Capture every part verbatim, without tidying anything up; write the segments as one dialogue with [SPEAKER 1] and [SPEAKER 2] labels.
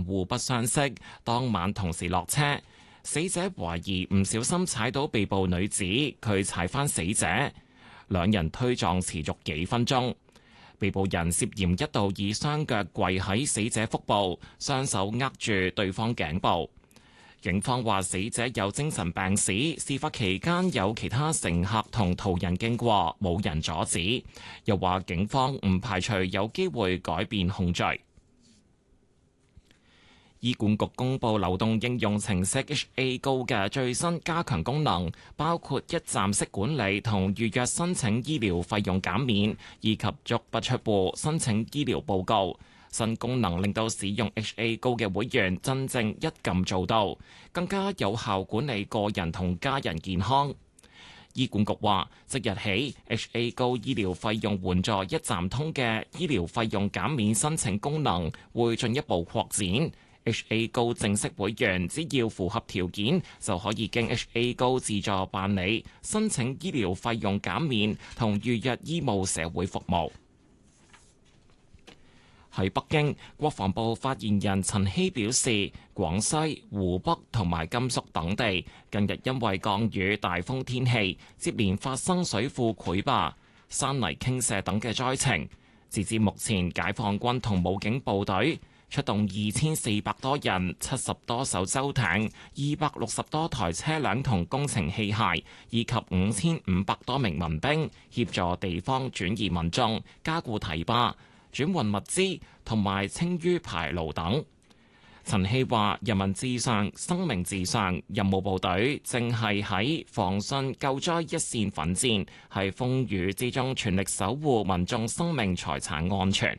[SPEAKER 1] 互不相識，當晚同時落車。死者懷疑唔小心踩到被捕女子，佢踩返死者，兩人推撞持續幾分鐘。被捕人涉嫌一度以雙腳跪喺死者腹部，雙手握住對方頸部。警方話死者有精神病史，事發期間有其他乘客同途人經過，冇人阻止。又話警方唔排除有機會改變控罪。醫管局公布流動應用程式 H A Go 嘅最新加強功能，包括一站式管理同預約申請醫療費用減免，以及足不出戶申請醫療報告。新功能令到使用 H A Go 嘅會員真正一撳做到，更加有效管理個人同家人健康。醫管局話，即日起 H A Go 醫療費用援助一站通嘅醫療費用減免申請功能會進一步擴展。H A Go 正式會員只要符合條件，就可以經 H A Go 自助辦理申請醫療費用減免同預約醫務社會服務。喺北京，國防部發言人陳希表示，廣西、湖北同埋甘肅等地近日因為降雨、大風天氣，接連發生水庫潰壩、山泥傾瀉等嘅災情。截至目前，解放軍同武警部隊出動二千四百多人、七十多艘舟艇、二百六十多台車輛同工程器械，以及五千五百多名民兵，協助地方轉移民眾、加固堤壩、轉運物資同埋清淤排澇等。陳希話：人民至上，生命至上，任務部隊正係喺防汛救災一線奮戰，喺風雨之中全力守護民眾生命財產安全。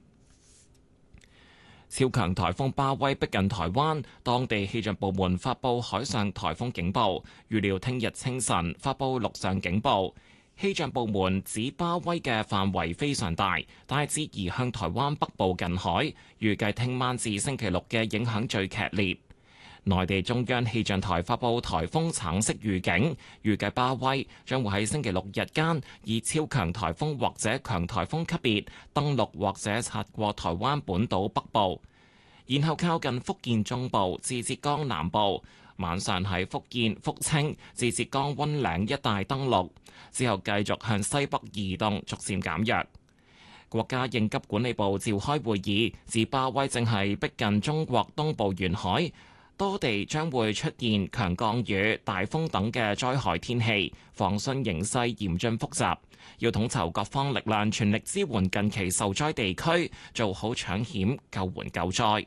[SPEAKER 1] 超強颱風巴威逼近台灣，當地氣象部門發布海上颱風警報，預料聽日清晨發布陸上警報。氣象部門指巴威嘅範圍非常大，大致移向台灣北部近海，預計聽晚至星期六嘅影響最劇烈。內地中央氣象台發布颱風橙色預警，預計巴威將會喺星期六日間以超強颱風或者強颱風級別登陸或者擦過台灣本島北部，然後靠近福建中部至浙江南部。晚上喺福建福清至浙江溫嶺一帶登陸，之後繼續向西北移動，逐漸減弱。國家應急管理部召開會議，指巴威正係逼近中國東部沿海，多地將會出現強降雨、大風等嘅災害天氣，防汛形勢嚴峻複雜，要統籌各方力量，全力支援近期受災地區，做好搶險、救援救災。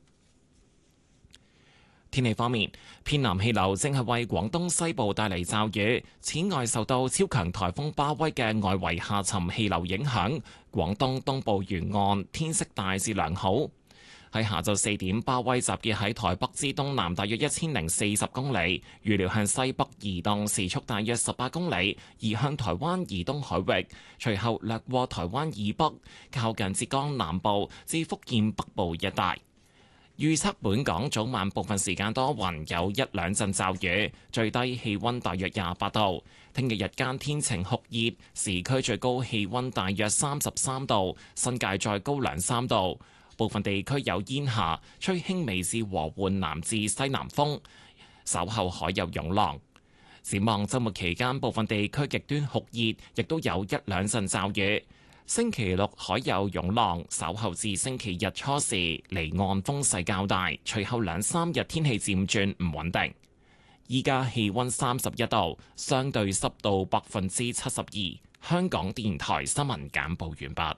[SPEAKER 1] 天氣方面，偏南氣流正係為廣東西部帶嚟驟雨。此外，受到超強颱風巴威嘅外圍下沉氣流影響，廣東東部沿岸天色大致良好。喺下晝四點，巴威集結喺台北之東南大約一千零四十公里，預料向西北移動，時速大約十八公里，移向台灣以東海域，隨後掠過台灣以北，靠近浙江南部至福建北部一帶。預測本港早晚部分時間多雲，有一兩陣驟雨，最低氣溫大約廿八度。聽日日間天晴酷熱，市區最高氣溫大約三十三度，新界再高兩三度。部分地區有煙霞，吹輕微至和緩南至西南風，稍後海有湧浪。展望週末期間，部分地區極端酷熱，亦都有一兩陣驟雨。星期六海有湧浪，稍後至星期日初時離岸風勢較大，隨後兩三日天氣漸轉唔穩定。依家氣溫三十一度，相對濕度百分之七十二。香港電台新聞簡報完畢。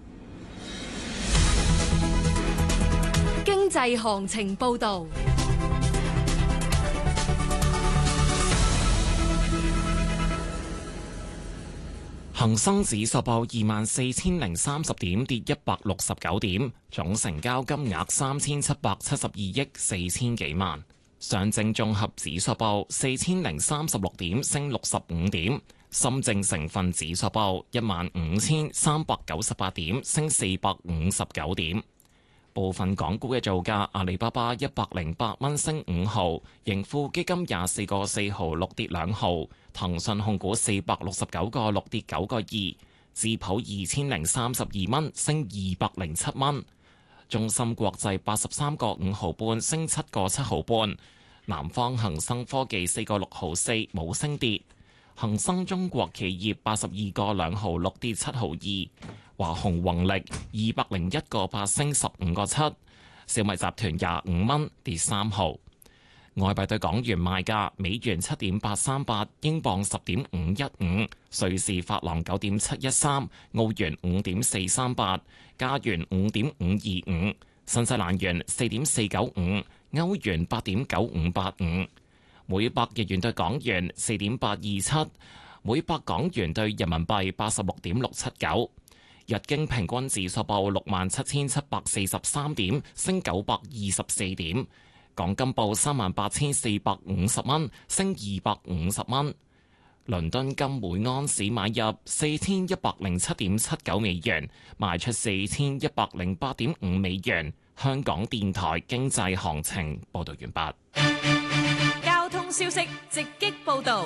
[SPEAKER 2] 經濟行情報導。
[SPEAKER 1] 恒生指數報二萬四千零三十點，跌一百六十九點，總成交金額三千七百七十二億四千幾萬。上證綜合指數報四千零三十六點，升六十五點。深證成分指數報一萬五千三百九十八點，升四百五十九點。部分港股嘅造價：阿里巴巴一百零八蚊升五毫，盈富基金廿四個四毫六跌兩毫，騰訊控股四百六十九個六跌九個二，智普二千零三十二蚊升二百零七蚊， 中芯國際八十三個五毫半升七個七毫半，南方恒生科技四個六毫四冇升跌，恒生中國企業八十二個兩毫六跌七毫二，華虹宏力二百零一個八升十五個七，小米集團廿五蚊跌三毫。外幣對港元賣價：美元七點八三八，英鎊十點五一五，瑞士法郎九點七一三，澳元五點四三八，加元五點五二五，新西蘭元四點四九五，歐元八點九五八五，每百日元對港元四點八二七，每百港元對人民幣八十六點六七九。日經平均指數報六萬七千七百四十三點，升九百二十四點。港金報三萬八千四百五十蚊，升二百五十蚊。倫敦金每安士買入四千一百零七點七九美元，賣出四千一百零八點五美元。香港電台經濟行情報道完畢。
[SPEAKER 2] 交通消息直擊報道。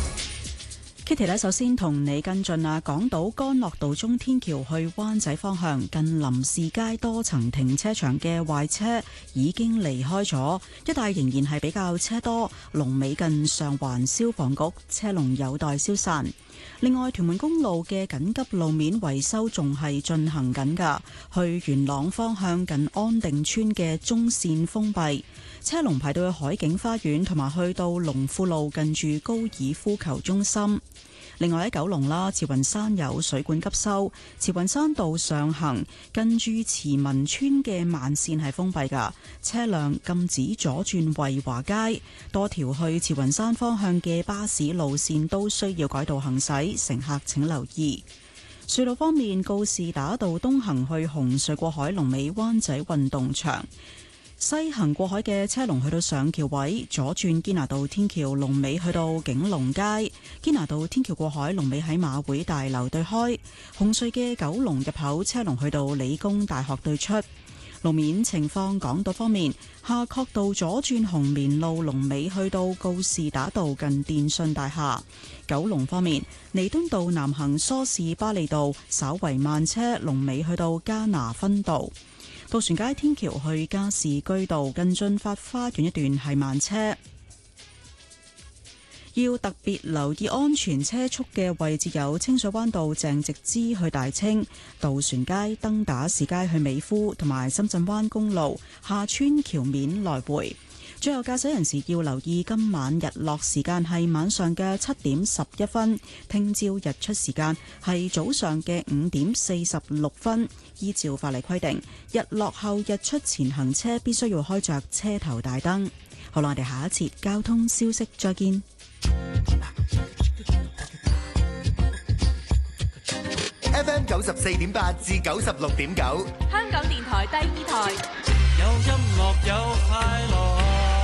[SPEAKER 3] Kitty 咧，首先同你跟進啊，港島干諾道中天橋去灣仔方向近林士街多層停車場嘅壞車已經離開咗，一帶仍然係比較車多，龍尾近上環消防局，車龍有待消散。另外，屯門公路嘅緊急路面維修仲係進行緊㗎，去元朗方向近安定村嘅中線封閉，車龍排到去海景花園同埋去到龍富路近住高爾夫球中心。另外喺九龍啦，慈雲山有水管急修，慈雲山道上行近住慈民村嘅慢線係封閉㗎，車輛禁止左轉惠華街，多條去慈雲山方向嘅巴士路線都需要改道行駛，乘客請留意。隧道方面，告士打道東行去紅隧過海龍尾灣仔運動場，西行過海嘅車龍去到上橋位，左轉堅拿道天橋龍尾去到景隆街，堅拿道天橋過海龍尾喺馬會大樓對開，紅隧嘅九龍入口車龍去到理工大學對出。路面情況，港島方面，夏慤道左轉紅棉路龍尾去到告士打道近電訊大廈。九龍方面，彌敦道南行梳士巴利道稍為慢車，龍尾去到加拿分道。渡船街天橋去加士居道近駿發花園一段係慢車，要特別留意安全車速嘅位置有清水灣道鄭直之去大清、渡船街登打士街去美孚，同埋深圳灣公路下村橋面來回。最後，駕駛人士要留意今晚日落時間係晚上嘅七點十一分，聽朝日出時間係早上嘅五點四十六分。依照法例規定，日落後日出前行車必須要開着車頭大燈。好啦，我哋下一節交通消息再見。
[SPEAKER 4] F M 九十四點八至九十六點九，
[SPEAKER 2] 香港電台第二台。
[SPEAKER 5] 有音樂有快樂。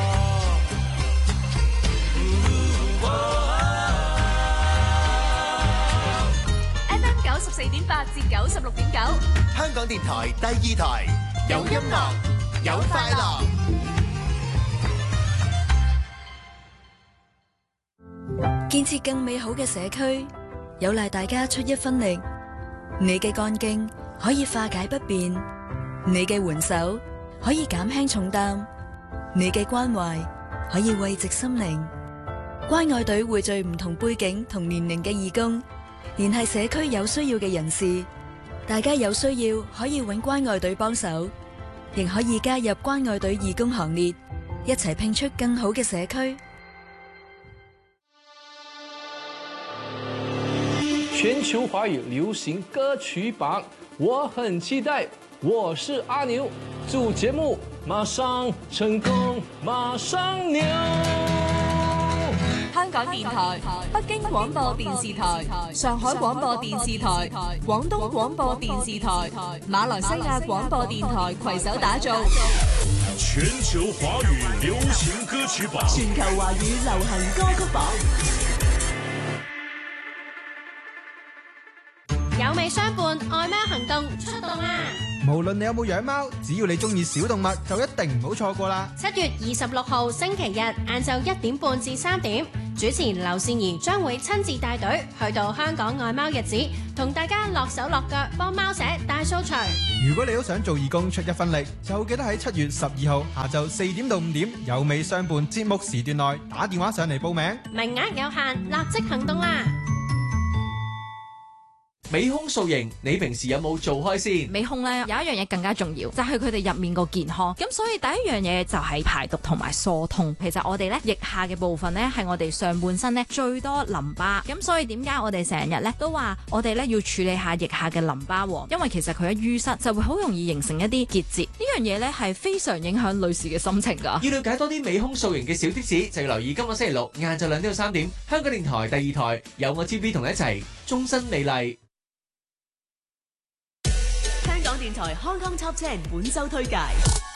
[SPEAKER 2] F M 九十四點八至九十六點九，
[SPEAKER 4] 香港電台第二台，有音樂有快樂。
[SPEAKER 6] 建設更美好嘅社區，有賴大家出一分力。你嘅幹勁可以化解不便，你嘅援手可以減輕重擔，你嘅關懷可以慰藉心靈。關愛隊匯聚唔同背景同年齡嘅義工，聯繫社區有需要嘅人士。大家有需要可以搵關愛隊幫手，亦可以加入關愛隊義工行列，一齊拼出更好嘅社區。
[SPEAKER 7] 全球華語流行歌曲榜，我很期待。我是阿牛，祝節目馬上成功，馬上牛。
[SPEAKER 2] 香港電台、北京廣播電視台、上海廣播電視台、廣東廣播電視台、馬來西亞廣播電台攜手打造
[SPEAKER 8] 全球華語流行歌曲榜，
[SPEAKER 9] 全球華語流行歌曲榜。
[SPEAKER 10] 有味相伴，愛貓行動出動啊！ 無論你有冇養貓，只要你中意小動物，就一定唔好錯過啦。
[SPEAKER 11] 七月二十六號星期日晏晝一點半至三點，主持劉善儀將會親自帶隊去到香港愛貓日子，同大家落手落腳幫貓寫大掃除。
[SPEAKER 10] 如果你都想做義工出一分力，就記得喺七月十二號下晝四點到五點有尾相伴節目時段內打電話上嚟報名，
[SPEAKER 11] 名額有限，立即行動啦！
[SPEAKER 12] 美胸塑形，你平時有冇做開先？
[SPEAKER 13] 美胸咧有一樣嘢更加重要，就係佢哋入面個健康。咁所以第一樣嘢就係排毒同埋疏通。其實我哋咧腋下嘅部分咧係我哋上半身咧最多淋巴。咁所以點解我哋成日咧都話我哋咧要處理下腋下嘅淋巴？因為其實佢一淤塞就會好容易形成一啲結節。呢樣嘢咧係非常影響女士嘅心情㗎。
[SPEAKER 12] 要了解多啲美胸塑形嘅小貼士，就要留意今個星期六晏晝兩點到三點，香港電台第二台有我 T V 同你一齊終身美麗。
[SPEAKER 9] 香港電台 Hong Kong Top Ten 本周推介。